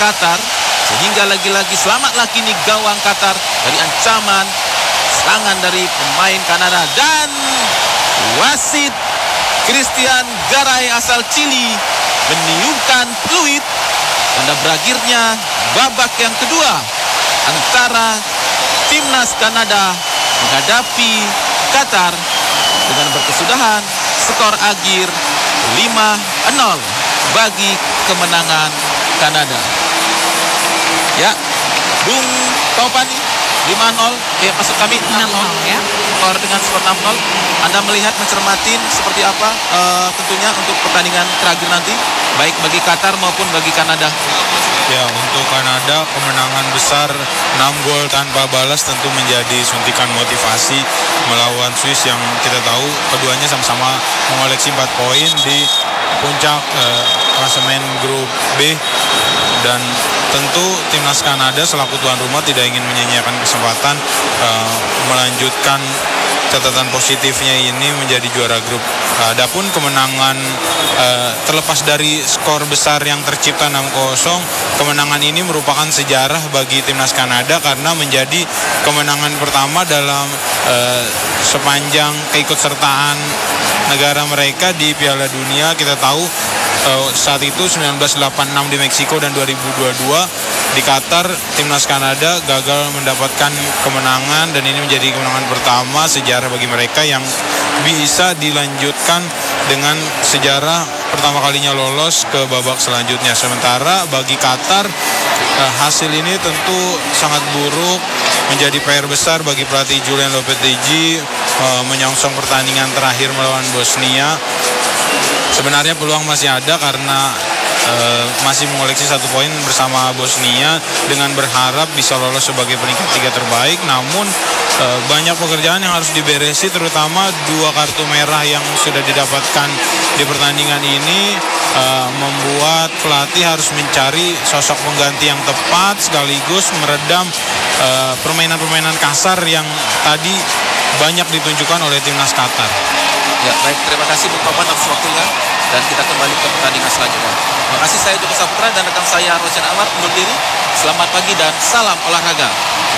Qatar, sehingga lagi-lagi selamatlah kini gawang Qatar dari ancaman serangan dari pemain Kanada. Dan wasit Christian Garay asal Chili meniupkan peluit tanda berakhirnya babak yang kedua antara timnas Kanada menghadapi Qatar dengan berkesudahan skor akhir 5-0 bagi kemenangan Kanada. Ya, Bung Taufani, 5-0, maksud kami 6-0 ya. Skor dengan skor 6-0. Anda melihat, mencermati seperti apa tentunya untuk pertandingan terakhir nanti, baik bagi Qatar maupun bagi Kanada. Ya, untuk Kanada kemenangan besar 6 gol tanpa balas tentu menjadi suntikan motivasi melawan Swiss yang kita tahu keduanya sama-sama mengoleksi 4 poin di puncak klasemen grup B. Dan tentu timnas Kanada selaku tuan rumah tidak ingin menyia-nyiakan kesempatan melanjutkan catatan positifnya ini menjadi juara grup. Adapun kemenangan terlepas dari skor besar yang tercipta 6-0, kemenangan ini merupakan sejarah bagi timnas Kanada karena menjadi kemenangan pertama dalam sepanjang keikutsertaan negara mereka di Piala Dunia. Kita tahu saat itu 1986 di Meksiko dan 2022 di Qatar, timnas Kanada gagal mendapatkan kemenangan dan ini menjadi kemenangan pertama sejarah bagi mereka yang bisa dilanjutkan dengan sejarah pertama kalinya lolos ke babak selanjutnya. Sementara bagi Qatar hasil ini tentu sangat buruk, menjadi PR besar bagi pelatih Julian Lopetegui menyongsong pertandingan terakhir melawan Bosnia. Sebenarnya peluang masih ada karena masih mengoleksi 1 poin bersama Bosnia dengan berharap bisa lolos sebagai peringkat 3 terbaik. Namun banyak pekerjaan yang harus diberesi, terutama 2 kartu merah yang sudah didapatkan di pertandingan ini membuat pelatih harus mencari sosok pengganti yang tepat sekaligus meredam permainan-permainan kasar yang tadi banyak ditunjukkan oleh timnas Qatar. Ya, baik, terima kasih Bung Topan atas waktunya dan kita kembali ke pertandingan selanjutnya. Terima kasih, saya Joko Saputra dan rekan saya Rosyan Ahmad undur diri. Selamat pagi dan salam olahraga.